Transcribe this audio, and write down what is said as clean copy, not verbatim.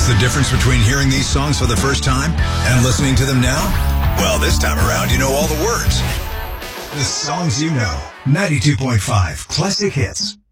What's the difference between hearing these songs for the first time and listening to them now? Well, this time around, you know all the words. The songs you know. 92.5 Classic Hits.